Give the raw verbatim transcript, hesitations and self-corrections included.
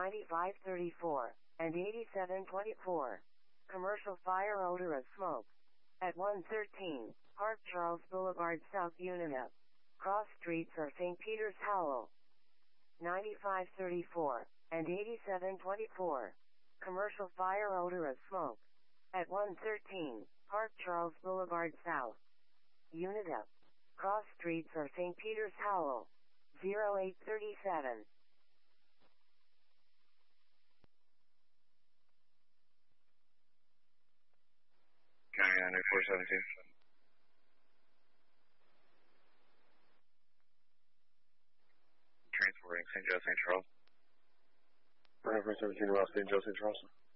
ninety-five thirty-four, and eighty-seven twenty-four. Commercial fire odor of smoke. At one thirteen, Park Charles Boulevard South Unit. Cross streets are Saint Peter's Howell. ninety-five thirty-four, and eighty-seven twenty-four. Commercial fire odor of smoke. At one thirteen, Park Charles Boulevard South. Unit up. Cross streets are Saint Peter's Howell. zero eight thirty-seven. ninety-nine four seventeen. Transporting Saint Joe, Saint Charles. ninety-four seventeen, Ross, Saint Joe, Saint Charles.